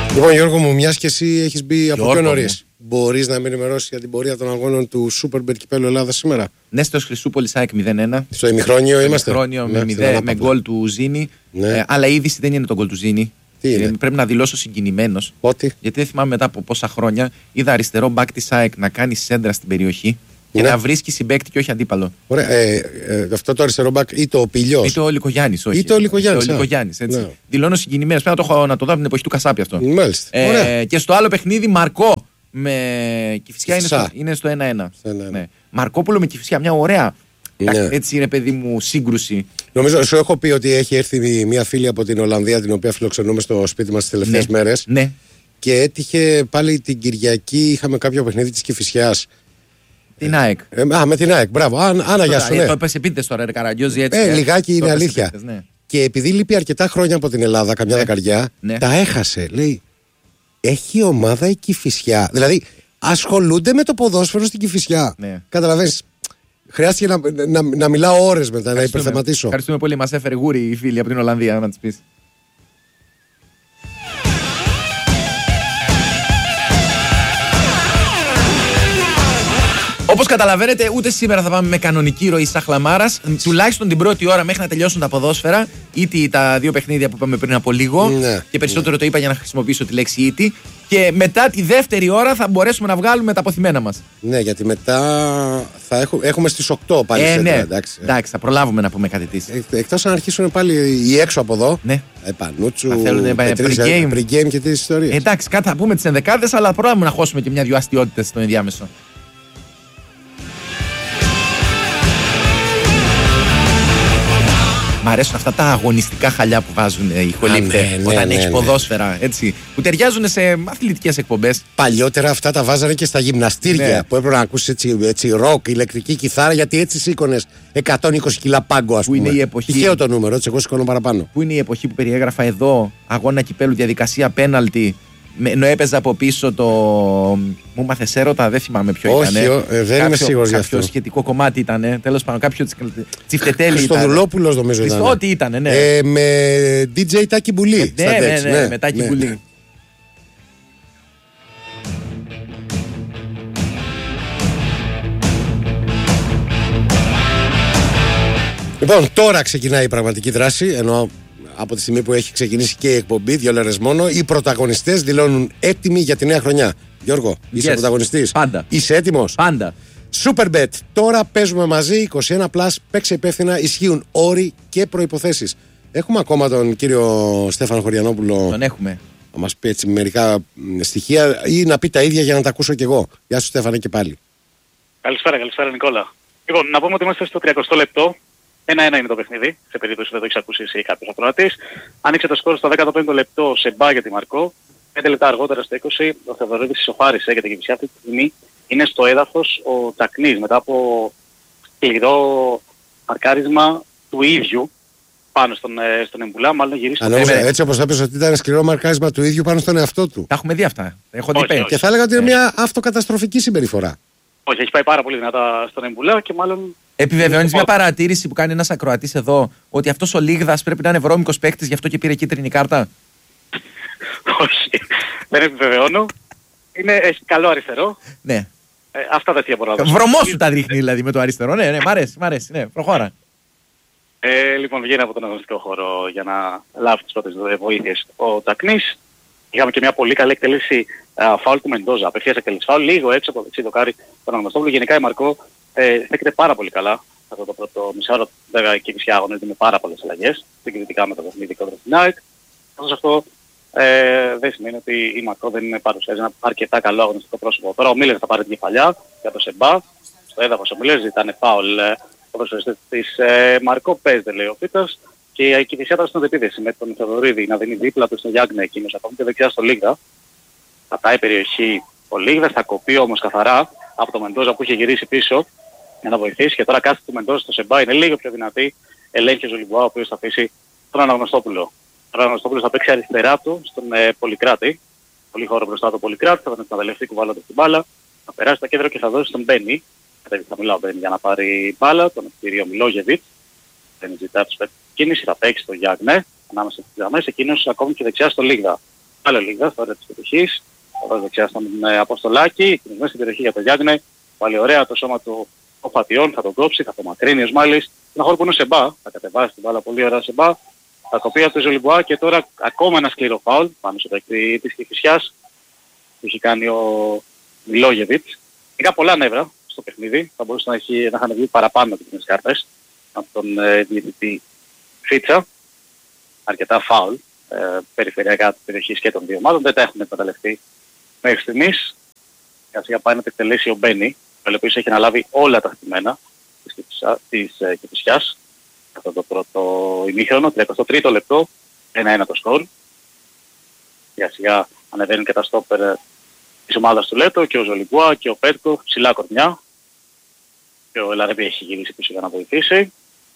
Λοιπόν, Γιώργο μου, μιας και εσύ έχεις μπει από πιο νωρίς, μπορείς να με ενημερώσεις για την πορεία των αγώνων του Superbet Κυπέλλου Ελλάδα σήμερα? Νέστος Χρυσούπολης ΑΕΚ 0-1. Στο ημιχρόνιο είμαστε. Στο ημιχρόνιο με γκολ του Ζήνη. Ναι. Αλλά η είδηση δεν είναι το γκολ του Ζήνη. Πρέπει να δηλώσω συγκινημένος. Ότι? Γιατί δεν θυμάμαι μετά από πόσα χρόνια είδα αριστερό μπακ της ΑΕΚ να κάνει σέντρα στην περιοχή και να βρίσκει συμπαίκτη και όχι αντίπαλο. Ωραία. Αυτό το αριστερό μπακ ή το Πηλιός ή το Λικογιάννης, όχι. Ή το Λικογιάννης. Έτσι. Ναι. Δηλώνω συγκινημένος. Πρέπει να το δω από την εποχή του Κασάπη αυτό. Μάλιστα. Και στο άλλο παιχνίδι Μαρκό με Κηφισιά είναι στο 1-1. Ναι. Μαρκόπουλο με Κηφισιά, μια ωραία. Ναι. Έτσι είναι, παιδί μου, σύγκρουση. Νομίζω, σου έχω πει ότι έχει έρθει μια φίλη από την Ολλανδία, την οποία φιλοξενούμε στο σπίτι μας τις τελευταίες μέρες. Ναι. Και έτυχε πάλι την Κυριακή, είχαμε κάποιο παιχνίδι της Κηφισιάς. Την ΑΕΚ. Με την ΑΕΚ, μπράβο. Άνα, γεια σου. Το έπεσε πίτες τώρα, ρε Καραγκιόζη, έτσι. Λιγάκι είναι αλήθεια. Πίτες, ναι. Και επειδή λείπει αρκετά χρόνια από την Ελλάδα, καμιά δεκαριά, τα έχασε. Λέει, έχει ομάδα η Κηφισιά. Δηλαδή, ασχολούνται με το ποδόσφαιρο στην Κηφισιά. Ναι. Καταλαβαίνεις. Χρειάστηκε να μιλάω ώρες μετά, να υπερθεματίσω. Ευχαριστούμε πολύ. Μας έφερε γούρι η φίλη από την Ολλανδία, να της πεις. Όπως καταλαβαίνετε, ούτε σήμερα θα πάμε με κανονική ροή Σαχλαμάρας. Τουλάχιστον την πρώτη ώρα μέχρι να τελειώσουν τα ποδόσφαιρα. Ήτι τα δύο παιχνίδια που είπαμε πριν από λίγο. Ναι, και περισσότερο το είπα για να χρησιμοποιήσω τη λέξη ήτι. Και μετά τη δεύτερη ώρα θα μπορέσουμε να βγάλουμε τα αποθυμένα μας. Ναι, γιατί μετά θα έχουμε στις 8 πάλι. Ναι, εντάξει, θα προλάβουμε να πούμε κάτι της. Εκτός αν αρχίσουν πάλι οι έξω από εδώ. Ναι. Πανούτσου, pre-game και τις ιστορίες. Εντάξει, κάτι θα πούμε τις ενδεκάδες, αλλά προλάβουμε να χώσουμε και μια-δυο αστιότητες στο ενδιάμεσο. Μ' αρέσουν αυτά τα αγωνιστικά χαλιά που βάζουν οι χολύπτες όταν έχει ποδόσφαιρα, έτσι, που ταιριάζουν σε αθλητικές εκπομπές. Παλιότερα αυτά τα βάζανε και στα γυμναστήρια που έπρεπε να ακούσει έτσι ροκ, ηλεκτρική κιθάρα, γιατί έτσι σήκωνες 120 κιλά πάγκο, ας πούμε. Τυχαίο το νούμερο, έτσι, εγώ σηκώνω παραπάνω. Πού είναι η εποχή που περιέγραφα εδώ αγώνα κυπέλου, διαδικασία πέναλτι. Ενώ έπαιζε από πίσω το. Μου μάθες έρωτα, δεν θυμάμαι ποιο ήταν. Όχι, δεν είμαι σίγουρος γι' αυτό. Κάποιο σχετικό κομμάτι ήταν. Τέλος πάντων, κάποιο τσιφτετέλη. Χριστοδουλόπουλος νομίζω ήταν. Ό,τι ήταν, ναι. Με DJ Τάκη Μπουλή. Ναι, με Τάκη Μπουλή. Λοιπόν, τώρα ξεκινάει η πραγματική δράση, ενώ από τη στιγμή που έχει ξεκινήσει και η εκπομπή, 2 ώρες μόνο, οι πρωταγωνιστές δηλώνουν έτοιμοι για τη νέα χρονιά. Γιώργο, είσαι πρωταγωνιστής? Πάντα. Είσαι έτοιμος? Πάντα. Superbet. Τώρα παίζουμε μαζί, 21+, παίξε υπεύθυνα, ισχύουν όροι και προϋποθέσεις. Έχουμε ακόμα τον κύριο Στέφανο Χωριανόπουλο. Τον έχουμε. Να μας πει έτσι μερικά στοιχεία ή να πει τα ίδια για να τα ακούσω κι εγώ. Γεια σου Στέφανε και πάλι. Καλησπέρα Νικόλα. Λοιπόν, να πούμε ότι είμαστε στο 30 λεπτό. 1-1 είναι το παιχνίδι, σε περίπτωση που δεν το έχεις ακούσει εσύ ή κάποιος ακροατής. Άνοιξε το σκορ στο 15ο λεπτό σε μπά για τη Μαρκό. 5 λεπτά αργότερα στο 20 ο Θεοδωρίδης ισοφάρισε για την Κηφισιά. Αυτή τη στιγμή είναι στο έδαφος ο Τσακνής μετά από σκληρό μαρκάρισμα του ίδιου πάνω στον Εμπουλά. Μάλλον γυρίσει. Έτσι όπως θα πεις ότι ήταν σκληρό μαρκάρισμα του ίδιου πάνω στον εαυτό του. Τα έχουμε δει αυτά. Έχω δει και θα έλεγα ότι είναι μια αυτοκαταστροφική συμπεριφορά. Όχι, έχει πάει πάρα πολύ δυνατά στον Εμπουλά και μάλλον. Επιβεβαιώνεις μια παρατήρηση που κάνει ένας ακροατής εδώ, ότι αυτός ο Λίγδας πρέπει να είναι βρώμικος παίκτης, γι' αυτό και πήρε κίτρινη κάρτα? Όχι, δεν επιβεβαιώνω. Έχει καλό αριστερό. Ναι. Αυτά τα μπορώ να δώσω. Βρωμό σου τα δείχνει δηλαδή με το αριστερό. Ναι, μ' αρέσει, ναι, προχώρα. Λοιπόν, βγαίνει από τον αγωνιστικό χώρο για να λάβει τις πρώτες βοήθειες ο Τσακνής. Είχαμε και μια πολύ καλή εκτέλεση φάουλ του Μεντόζα. Απευθείας εκτέλεση φάουλ, λίγο έξω από το δεξί δοκάρι τον Αναγνωστόπουλο. Γενικά η Μαρκό στέκεται πάρα πολύ καλά. Αυτό το πρώτο μισάωρο, βέβαια, και η Κηφισιά αγωνίζεται με πάρα πολλές αλλαγές. Συγκριτικά με το παιχνίδι κόντρα στην ΑΕΚ. Ωστόσο αυτό δεν σημαίνει ότι η Μαρκό δεν παρουσιάζει ένα αρκετά καλό αγωνιστικό πρόσωπο. Τώρα ο Μίλερ θα πάρει την κεφαλιά για το Σεμπά. Στο έδαφος ο Μίλερ ζητάνε φάουλ. Ο προσφερειστής της Μαρκό παίζεται, λέει ο Πίτας. Και η Κηφισιά τώρα στην επίδεση με τον Θεοδωρίδη να δίνει δίπλα του στον Γιάνγκνε εκείνος, ακόμη και δεξιά στο Λίγδα. Πατάει περιοχή ο Λίγδας, θα κοπεί όμως καθαρά από το Μεντόζα που είχε γυρίσει πίσω για να βοηθήσει. Και τώρα κάθεται του Μεντόζα στο Σεμπά, είναι λίγο πιο δυνατή. Ελέγχει ο Ζολιμπουά, ο οποίος θα αφήσει τον Αναγνωστόπουλο. Ο Αναγνωστόπουλος θα παίξει αριστερά του στον Πολυκράτη. Πολύ χώρο μπροστά του Πολυκράτη, θα τον εκμεταλλευτεί κουβάλλοντας την μπάλα. Θα περάσει στο κέντρο και θα δώσει τον Μπένι. Κατέβει χαμηλά ο Μπένι για να πάρει μπάλα, τον κύριο Μιλόγεβιτ. Δεν ζητά τους κίνηση, θα παίξει στο Γιάνγκνε ανάμεσα στις γραμμές, εκείνος ακόμη και δεξιά στο Λίγδα. Άλλο λίγα, τώρα της περιοχής. Εδώ δεξιά στον Αποστολάκη, μέσα στην περιοχή για τον Γιάννη. Πάλι ωραία το σώμα του ο Πατιών, θα τον κόψει, θα το μακρύνει ο Σμάλης. Ένα χώρο που είναι σε μπα, θα κατεβάσει την μπάλα πολύ ωραία σε μπα. Θα κοπεί από το Ζολιμπουά και τώρα ακόμα ένα σκληρό φάουλ πάνω στο παίκτη της Κηφισιάς που έχει κάνει ο Μιλόγεβιτς. Είχα πολλά νεύρα στο παιχνίδι, θα μπορούσε να είχαν βγει παραπάνω από τις κάρτες από τον διαιτητή Φίτσα. Αρκετά φάουλ περιφερειακά της περιοχής και των δύο ομάδων, δεν τα έχουν εκμεταλλευτεί μέχρι στιγμής. Σιγά πάει να τα εκτελέσει ο Μπένι, ο οποίος έχει αναλάβει όλα τα χτυμένα της Κηφισιάς. Αυτό το πρώτο ημίχρονο, 33ο λεπτό, 1-1 το σκορ. Σιγά σιγά ανεβαίνουν και τα στόπερ της ομάδας του Λέτο και ο Ζολιμπουά και ο Πέτκο, ψηλά κορμιά. Και ο Ελαρεμπή έχει γυρίσει πίσω για να βοηθήσει.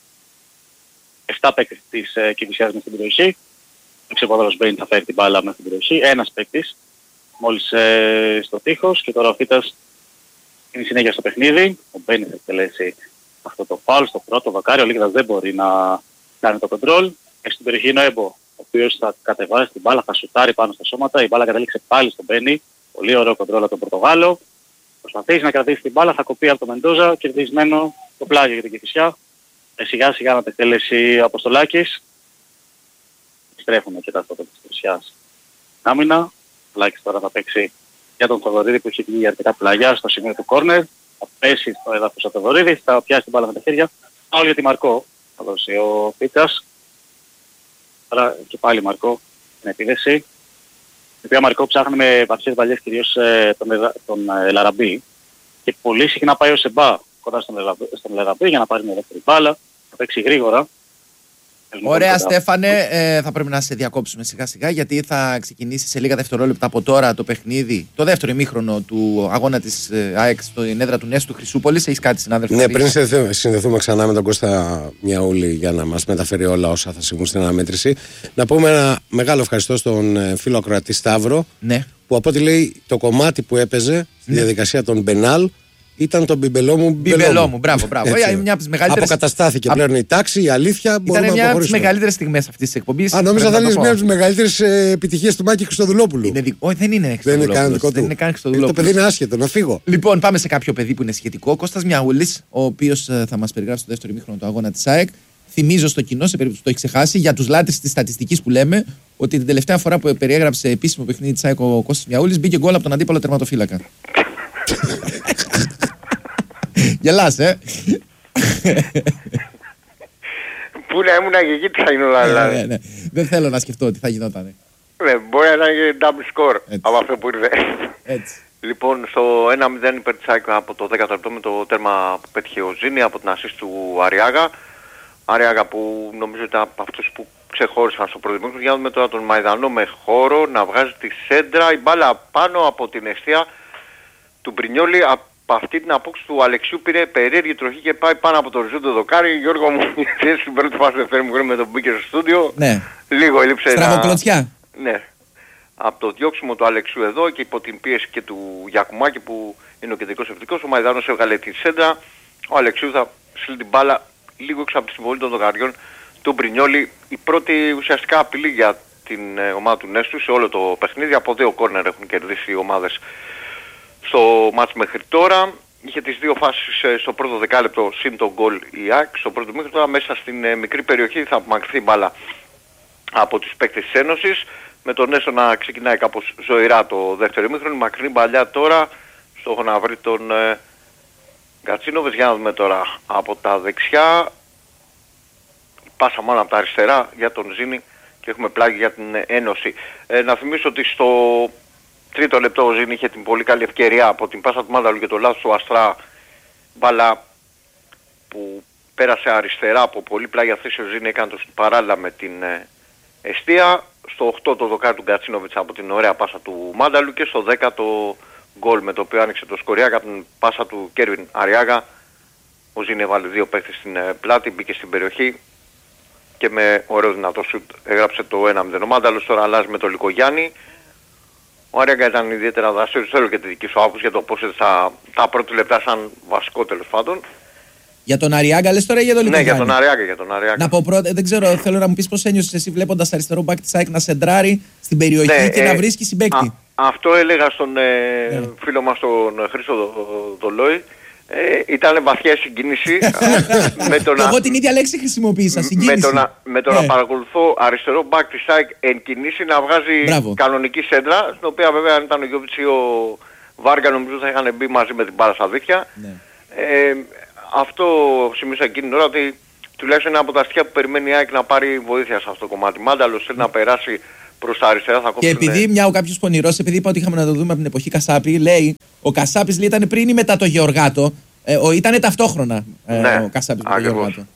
7 παίκτες της Κηφισιάς μες στην περιοχή. Ο ξεποδρός Μπέιν θα φέρει την μπάλα μέσα στην περιοχή. Ένας παίκτης μόλις στο τείχος και τώρα ο Φίτας είναι συνέχεια στο παιχνίδι. Ο Μπέιν θα εκτελέσει αυτό το φάουλ στο πρώτο βακάρι. Ο Λίγκας δεν μπορεί να κάνει το κοντρόλ. Έχει στην περιοχή είναι ο Έμπο, ο οποίος θα κατεβάσει την μπάλα, θα σουτάρει πάνω στα σώματα. Η μπάλα κατέληξε πάλι στον Μπένι. Πολύ ωραίο κοντρόλ από τον Πορτογάλο. Προσπαθήσει να κρατήσει την μπάλα, θα κοπεί από το Μεντόζα, κερδισμένο το πλάγιο για την Κηφισιά. Σιγά σιγά να τα εκτελέσει ο Αποστολάκης. Στρέφουμε και τα στόπα της Κηφισιάς. Άμυνα. Ο Αποστολάκης τώρα θα παίξει για τον Θοδωρίδη που έχει βγει αρκετά πλαγιά στο σημείο του κόρνερ. Θα πέσει στο έδαφος ο Θοδωρίδης, θα πιάσει την μπάλα με τα χέρια. Άλλο για τη Μαρκό. Θα δώσει ο Φίτσας. Άρα και πάλι Μαρκό στην επίδεση. Η οποία Μαρκό ψάχνει με βαθιές βαλιές κυρίως τον Ελαραμπή. Και πολύ συχνά πάει ο Σεμπά κοντά στον Ελαραμπή για να πάρει μια δεύτερη μπάλα. Θα παίξει γρήγορα. Ωραία, Στέφανε, θα πρέπει να σε διακόψουμε σιγά σιγά γιατί θα ξεκινήσει σε λίγα δευτερόλεπτα από τώρα το παιχνίδι, το δεύτερο ημίχρονο του αγώνα της ΑΕΚ στην έδρα του Νέστου Χρυσούπολης. Έχεις κάτι, συνάδελφε? Ναι, πριν συνδεθούμε ξανά με τον Κώστα Μιαούλη για να μας μεταφέρει όλα όσα θα συμβούν στην αναμέτρηση, να πούμε ένα μεγάλο ευχαριστώ στον φίλο ακροατή Σταύρο, ναι, που από ό,τι λέει το κομμάτι που έπαιζε στη διαδικασία των Μπενάλ ήταν το μπιμπελό μου. Μπράβο. Αποκαταστάθηκε πλέον η τάξη, η αλήθεια. Ήταν μια από τις μεγαλύτερες στιγμές αυτής της εκπομπής. Νόμιζα θα λες μια από τις μεγαλύτερες επιτυχίες του Μάκη Χριστοδουλόπουλου. Όχι, δεν είναι Χριστοδουλόπουλος. Δεν είναι καν Χριστοδουλόπουλος. Το παιδί είναι άσχετο, να φύγω. Λοιπόν, πάμε σε κάποιο παιδί που είναι σχετικό. Κώστας Μιαούλης, ο οποίος θα μας περιγράψει το δεύτερο ημίχρονο του αγώνα της ΑΕΚ. Θυμίζω στο κοινό, σε περίπτωση που το έχει ξεχάσει, για τους λάτρεις της στατιστικής που λέμε, ότι την τελευταία φορά που περιέγραψε επίσημο παιχνίδι της ΑΕΚ ο Κώστας Μιαούλης μπήκε γκολ από τον αντίπαλο τερματοφύλακα. Γελάς, Πού να ήμουν και εκεί τι θα γινόταν, δηλαδή. Ναι. Δεν θέλω να σκεφτώ τι θα γινόταν. Ναι, μπορεί να ήταν double score από αυτό που ήρθε. Έτσι. Λοιπόν, στο 1-0 υπέρ της ΑΕΚ από το 10ο λεπτό με το τέρμα που πέτυχε ο Ζήνη από την ασίστ του Αριάγα. Αριάγα που νομίζω ήταν από αυτούς που ξεχώρισαν στο πρώτο ημίχρονο. Για να δούμε τώρα τον Μαϊδανό με χώρο να βγάζει τη σέντρα. Η μπάλα πάνω από την αιστεία του Μπρινιόλη. Από αυτή την απόκριση του Αλεξιού πήρε περίεργη τροχή και πάει πάνω από το οριζόντιο δοκάρι. Γιώργο μου, στην πρώτη φάση δεύτερη μου με τον μπήκε στο στούντιο. Ναι. Λίγο έλειψε στραβοκλωτσιά. Ναι. Από το διώξιμο του Αλεξιού εδώ και υπό την πίεση και του Γιακουμάκη που είναι ο κεντρικός ευθυντικός, ο Μαϊδάνος έβγαλε τη σέντρα. Ο Αλεξιού θα στείλει την μπάλα λίγο έξω από τη συμβολή των δοκαριών του Μπρινιόλη. Η πρώτη ουσιαστικά απειλή για την ομάδα του Νέστου σε όλο το παιχνίδι. Από 2 κόρνερ έχουν κερδίσει οι ομάδες στο μάτς μέχρι τώρα. Είχε τις 2 φάσεις στο πρώτο δεκάλεπτο συν τον γκολ η ΑΕΚ. Στο πρώτο μήχρονο τώρα μέσα στην μικρή περιοχή θα απομακρυνθεί μπάλα από τους παίκτες της Ένωσης. Με τον Νέστο να ξεκινάει κάπως ζωηρά το δεύτερο ημίχρονο. Μακρινή μπαλιά τώρα. Στόχο να βρει τον Γκατσίνοβες. Για να δούμε τώρα από τα δεξιά. Πάσα μάλλον από τα αριστερά για τον Ζήνη και έχουμε πλάγι για την Ένωση. Να θυμίσω ότι στο τρίτο λεπτό ο Ζήνη είχε την πολύ καλή ευκαιρία από την πάσα του Μάνταλου και το λάθος του Αστρά. Μπάλα που πέρασε αριστερά από πολύ πλάγια θέση. Ο Ζήνη έκανε το παράλληλα με την εστία. Στο 8 το δοκάρι του Γκατσίνοβιτς από την ωραία πάσα του Μάνταλου και στο 10 το γκολ με το οποίο άνοιξε το Σκοριάκα από την πάσα του Κέρβιν Αριάγα. Ο Ζήνη έβαλε 2 παίκτες στην πλάτη, μπήκε στην περιοχή και με ωραίο δυνατό σουτ έγραψε το 1-0. Ο Μάνταλος τώρα αλλάζει με τον Λικογιάννη. Ο Αριάγκα ήταν ιδιαίτερα δραστήριος, θέλω και τη δική σου άποψη για το πώς τα πρώτα λεπτά σαν βασικό τέλος πάντων. Για τον Αριάγκα λες τώρα ή για τον Λικογιάννη? Ναι, για τον Αριάγκα. Να πω πρώτα, δεν ξέρω, θέλω να μου πεις πώς ένιωσες εσύ βλέποντας αριστερό μπακ της ΑΕΚ να σεντράρει στην περιοχή και να βρίσκει συμπαίκτη. Αυτό έλεγα στον φίλο μας τον Χρήστο Δολόη. Ήταν βαθιά η συγκίνηση. Εγώ την ίδια λέξη χρησιμοποίησα, συγκίνηση. Με το να παρακολουθώ αριστερό μπακ της ΑΕΚ εν κινήσει να βγάζει κανονική σέντρα, στην οποία βέβαια αν ήταν ο Γιώβιτς ή ο Βάργα νομίζω θα είχαν μπει μαζί με την μπάλα στα δίχτυα. Αυτό σημείωσα εκείνη την ώρα ότι τουλάχιστον είναι από τα αστεία που περιμένει η ΑΕΚ να πάρει βοήθεια σε αυτό το κομμάτι. Μάνταλος θέλει να περάσει προς τα αριστερά, θα κόψουν. Και επειδή μια ο κάποιος πονηρός, επειδή είπα ότι είχαμε να το δούμε από την εποχή Κασάπη, λέει ο Κασάπης λέει, ήταν πριν ή μετά το Γεωργάτο. Ήταν ταυτόχρονα ο Κασάπης με τον Γεωργάτο.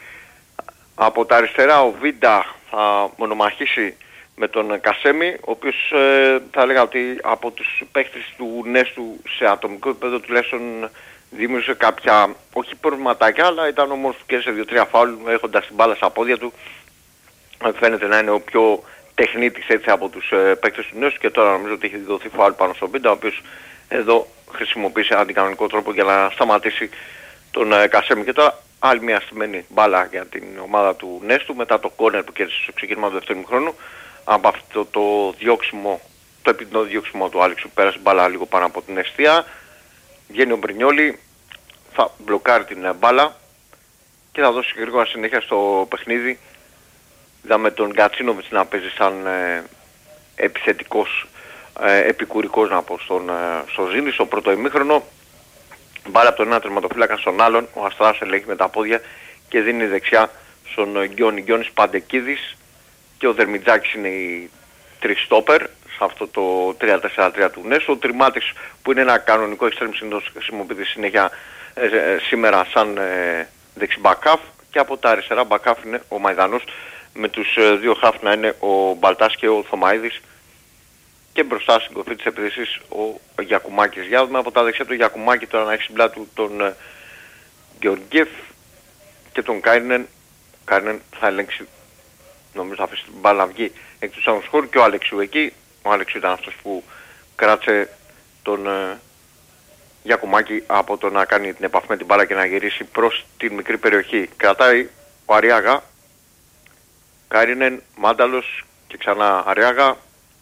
Από τα αριστερά ο Βίντα θα μονομαχήσει με τον Κασέμι, ο οποίος θα έλεγα ότι από τους παίχτες του Νέστου σε ατομικό επίπεδο τουλάχιστον δημιούργησε κάποια, όχι προβληματάκια, αλλά ήταν όμως και σε 2-3 φάουλ έχοντας την μπάλα στα πόδια του. Φαίνεται να είναι ο πιο τεχνίτης έτσι από τους παίκτες του Νέστου και τώρα νομίζω ότι έχει δοθεί φάουλ πάνω στον Βίντα, ο οποίος εδώ χρησιμοποίησε αντικανονικό τρόπο για να σταματήσει τον Κασέμι. Και τώρα άλλη μια στημένη μπάλα για την ομάδα του Νέστου μετά το κόρνερ που κέρδισε στο ξεκίνημα του δεύτερου χρόνου. Από αυτό το διώξιμο, το επιδεινό διώξιμο του Άλεξ που πέρασε μπάλα λίγο πάνω από την αιστεία. Βγαίνει ο Μπρινιόλι, θα μπλοκάρει την μπάλα και θα δώσει γρήγορα συνέχεια στο παιχνίδι. Είδαμε τον Γκατσίνοβιτς να παίζει σαν επιθετικός, επικουρικός να πω στο Ζήνη, στο πρώτο ημίχρονο. Μπάλα από τον ένα τερματοφύλακα στον άλλον, ο Αστράς ελέγχει με τα πόδια και δίνει δεξιά στον Γιώνης Παντεκίδης και ο Δερμιτζάκης είναι οι τρεις στόπερ σε αυτό το 3-4-3 του Νέσου. Ο Τριμάτης που είναι ένα κανονικό extreme συνήθως χρησιμοποιείται συνέχεια σήμερα σαν δεξιμπακάφ και από τα αριστερά μπακάφ είναι ο Μαϊδανός με τους δύο χαφ να είναι ο Μπαλτάς και ο Θωμαίδης και μπροστά στην κορφή της επίθεσης ο Γιακουμάκης. Για δούμε από τα δεξιά του Γιακουμάκη τώρα να έχει στην πλάτη του τον Γεωργιέφ και τον Κάινεν. Κάινεν θα ελέγξει, νομίζω θα αφήσει την μπάλα να βγει εκ του σάμους χώρου και ο Αλεξιού εκεί. Ο Αλεξιού ήταν αυτός που κράτησε τον Γιακουμάκη από το να κάνει την επαφή με την μπάλα και να γυρίσει προς την μικρή περιοχή. Κρατάει ο Αριάγα, Κάινεν, Μάνταλος και ξανά Αριάγα.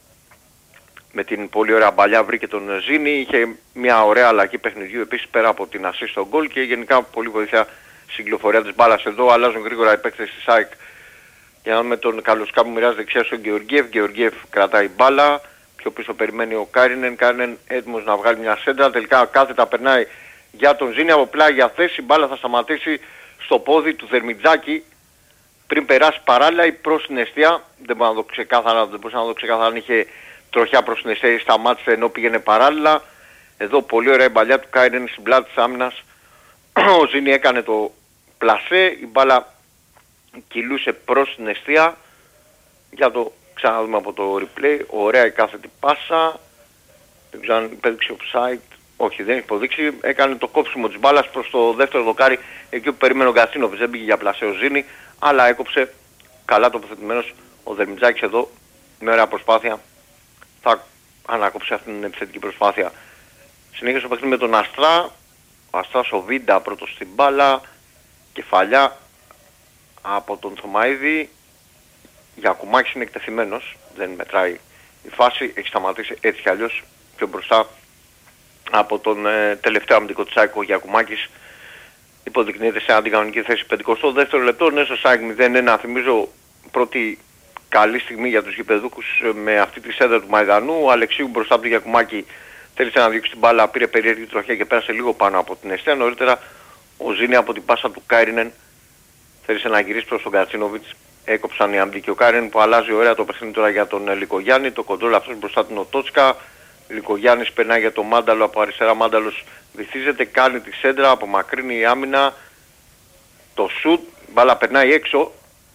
Με την πολύ ωραία μπαλιά βρήκε τον Ζήνη, είχε μια ωραία αλλαγή παιχνιδιού επίσης πέρα από την ασίστ στον γκολ και γενικά πολύ βοήθεια στην κυκλοφορία της μπάλας εδώ. Αλλάζουν γρήγορα οι παίκτες της ΑΕΚ για να δούμε τον Καλοσκά που μοιράζει δεξιά στον Γεωργιέφ. Γεωργιέφ κρατάει μπάλα, πιο πίσω περιμένει ο Κάινεν. Κάινεν έτοιμος να βγάλει μια σέντρα, τελικά κάθετα περνάει για τον Ζήνη από πλάγια θέση. Η μπάλα θα σταματήσει στο πόδι του Δερμιτζάκη πριν περάσει παράλληλα ή προς την αιστεία. Δεν μπορούσα να δω ξεκάθαρα αν είχε τροχιά προς την αιστεία, σταμάτησε ενώ πήγαινε παράλληλα. Εδώ πολύ ωραία η μπαλιά του Κάινεν στην πλάτη της άμυνας. Ο Ζήνη έκανε το πλασέ, η μπάλα κυλούσε προς την αιστεία. Για το ξαναδούμε από το replay. Ωραία η κάθετη πάσα. Δεν ξέρω αν υπέδειξε offside. Όχι, δεν έχει υποδείξει. Έκανε το κόψιμο της μπάλας προς το δεύτερο δοκάρι εκεί που περίμενε ο Γκατσίνοβιτς. Δεν πήγε για πλασέ ο Ζήνη, αλλά έκοψε καλά τοποθετημένος ο Δερμιτζάκης εδώ με ωραία προσπάθεια. Θα ανάκοψε αυτήν την επιθετική προσπάθεια. Συνέχισε το παιχνίδι με τον Αστρά. Ο Αστράς ο Βίντα πρώτος στην μπάλα. Κεφαλιά από τον Θωμαίδη. Γιακουμάκης είναι εκτεθειμένος. Δεν μετράει η φάση. Έχει σταματήσει έτσι κι αλλιώς πιο μπροστά από τον τελευταίο αμυντικό της ΑΕΚ. Ο Γιακουμάκης υποδεικνύεται σε αντικανονική θέση 52ο λεπτό. Ναι, στο ΣΑΚ 0-1. Θυμίζω πρώτη καλή στιγμή για τους γηπεδούκους με αυτή τη σέντρα του Μαϊδανού. Ο Αλεξίου μπροστά από τον Γιακουμάκη θέλησε να διώξει την μπάλα, πήρε περίεργη τροχιά και πέρασε λίγο πάνω από την αιστεία. Νωρίτερα ο Ζήνη από την πάσα του Κάινεν θέλησε να γυρίσει προς τον Γκατσίνοβιτς. Έκοψαν οι αμυντικοί. Ο Κάινεν που αλλάζει ωραία το παιχνίδι τώρα για τον Λικογιάννη. Το κοντρόλ αυτός μπροστά του Νοτότσκα. Λικογιάννης περνάει για τον Μάνταλο από αριστερά. Μάνταλος βυθίζεται, κάνει τη σέντρα, απομακρύνει η άμυνα. Το σουτ, μπάλα περνάει έξω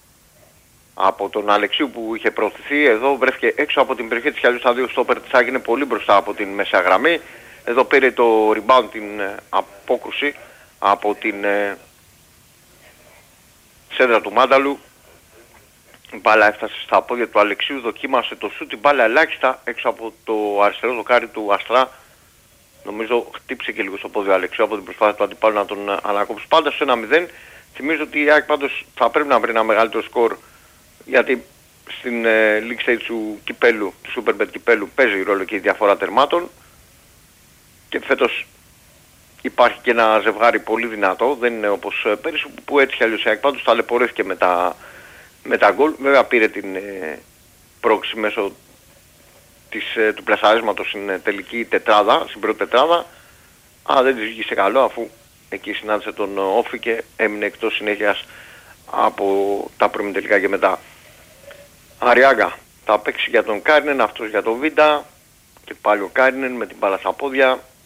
από τον Αλεξίου που είχε προωθηθεί. Εδώ βρέθηκε έξω από την περιοχή της κι αλλιώς τα δύο στόπερ της ΑΕΚ είναι πολύ μπροστά από την μέσα γραμμή. Εδώ πήρε το rebound, την απόκρουση από την σέντρα του Μάνταλου. Η μπάλα έφτασε στα πόδια του Αλεξίου, δοκίμασε το σούτ, η μπάλα ελάχιστα έξω από το αριστερό δοκάρι του Αστρά. Νομίζω χτύπησε και λίγο στο πόδι ο Αλεξίου από την προσπάθεια του αντιπάλου να τον ανακόψει. Πάντα στο 1-0. Θυμίζω ότι η ΑΕΚ πάντως θα πρέπει να βρει ένα μεγαλύτερο σκορ, γιατί στην League Stage του κυπέλου, του Superbet κυπέλου, παίζει ρόλο και η διαφορά τερμάτων. Και φέτος υπάρχει και ένα ζευγάρι πολύ δυνατό, δεν είναι όπως πέρυσι που έτσι κι αλλιώς η ΑΕΚ πάντως ταλαιπωρήθηκε με τα γκολ. Βέβαια πήρε την πρόκληση μέσω του πλασαρίσματος στην τελική τετράδα, στην πρώτη τετράδα, αλλά δεν της βγήκε καλό, αφού εκεί συνάντησε τον Όφη και έμεινε εκτός συνέχειας από τα προημιτελικά και μετά. Αριάγκα θα παίξει για τον Κάρινεν, αυτός για τον Βίντα, και πάλι ο Κάρινεν με την μπάλα στα πόδια.